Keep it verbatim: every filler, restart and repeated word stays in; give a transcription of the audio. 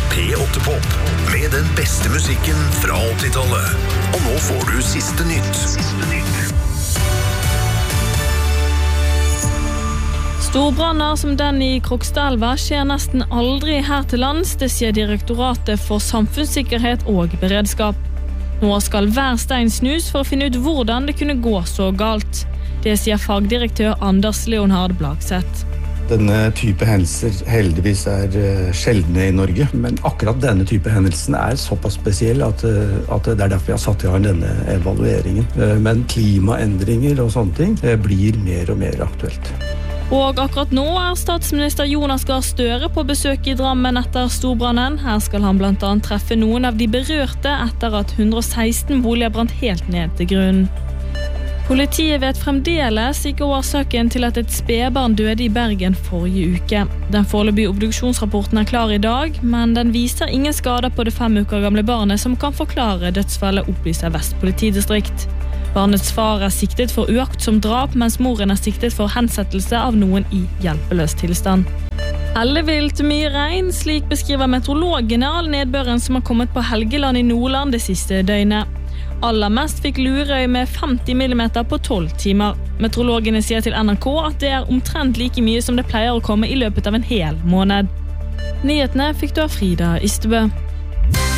P åtte Pop med den beste musikken fra åttitallet. Og nå får du siste nytt. Storbranner som den i Krokstadelva skjer nesten aldri her til lands, det sier Direktoratet for samfunnssikkerhet og beredskap. Nå skal hver stein snus for å finne ut hvordan det kunne gå så galt. Det sier fagdirektør Anders Leonhard Blagseth. Denne type hendelser heldigvis er sjeldne i Norge, men akkurat denne type hendelsen er såpass spesiell at, at det er derfor jeg har satt i gang denne evalueringen. Men klimaendringer og sånne ting blir mer og mer aktuelt. Og akkurat nå er statsminister Jonas Gahr Støre på besøk i Drammen etter storbrannen. Her skal han blant annet treffe noen av de berørte etter at hundre og seksten boliger brant helt ned til grunnen. Politiet vet fremdeles ikke årsaken til at et spedbarn døde i Bergen forrige uke. Den foreløpige obduksjonsrapporten er klar i dag, men den viser ingen skader på det fem uker gamle barnet som kan forklare dødsfallet, opplyser Vest politidistrikt. Barnets far er siktet for uaktsom drap, mens moren er siktet for hensettelse av noen i hjelpeløs tilstand. Ellevilt mye regn, slik beskriver meteorologene all nedbøren som har kommet på Helgeland i Nordland det siste døgnet. Aller mest fikk Lurøy med femti millimeter på tolv timer. Meteorologene sier til N R K at det er omtrent like mye som det pleier å komme i løpet av en hel måned. Nyhetene fikk du av Frida Ystebø.